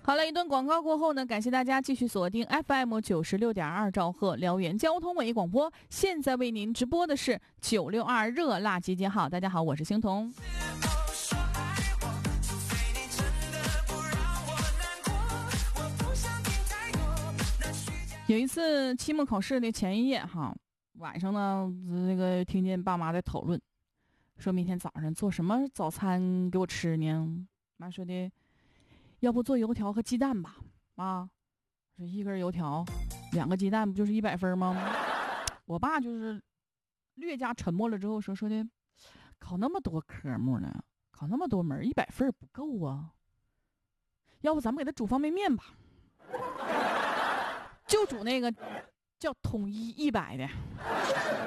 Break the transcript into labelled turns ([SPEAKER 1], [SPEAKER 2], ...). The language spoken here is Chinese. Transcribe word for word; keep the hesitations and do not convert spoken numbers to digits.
[SPEAKER 1] 好了，一段广告过后呢，感谢大家继续锁定 F M 九十六点二兆赫辽源交通文艺广播。现在为您直播的是九六二热辣集结号。大家好，我是星彤。有一次期末考试的前一夜哈，晚上呢，那个听见爸妈在讨论，说明天早上做什么早餐给我吃呢？妈说的，要不做油条和鸡蛋吧？啊，说一根油条，两个鸡蛋，不就是一百分吗？我爸就是略加沉默了之后说说的，考那么多科目呢，考那么多门，一百分不够啊。要不咱们给他煮方便面吧？就煮那个叫统一一百的。